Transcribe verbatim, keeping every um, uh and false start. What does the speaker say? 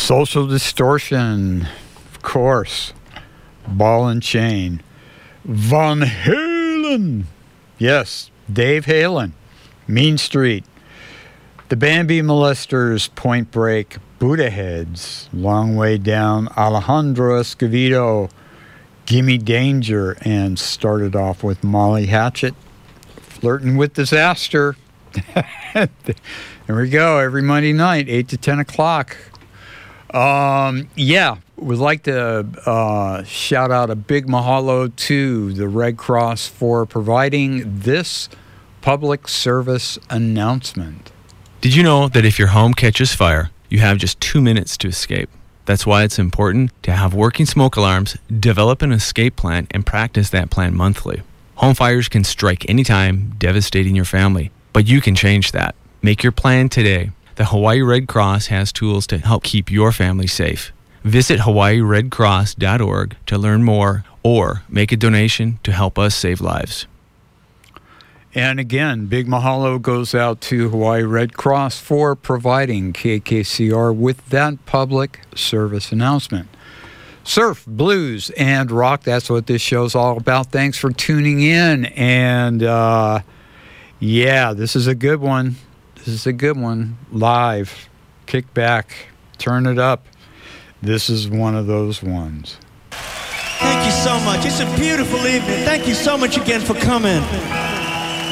Social Distortion, of course. Ball and Chain. Van Halen. Yes, Dave Halen. Mean Street. The Bambi Molesters, Point Break. Buddha Heads, Long Way Down. Alejandro Escovedo, Gimme Danger. And started off with Molly Hatchet, Flirting with Disaster. There we go, every Monday night, eight to ten o'clock. Um, yeah, would like to uh, shout out a big mahalo to the Red Cross for providing this public service announcement. Did you know that if your home catches fire, you have just two minutes to escape? That's why it's important to have working smoke alarms, develop an escape plan, and practice that plan monthly. Home fires can strike anytime, devastating your family, but you can change that. Make your plan today. The Hawaii Red Cross has tools to help keep your family safe. Visit hawaii red cross dot org to learn more or make a donation to help us save lives. And again, big mahalo goes out to Hawaii Red Cross for providing K K C R with that public service announcement. Surf, blues, and rock, that's what this show's all about. Thanks for tuning in. And uh, yeah, this is a good one. This is a good one. Live. Kick back. Turn it up. This is one of those ones. Thank you so much. It's a beautiful evening. Thank you so much again for coming.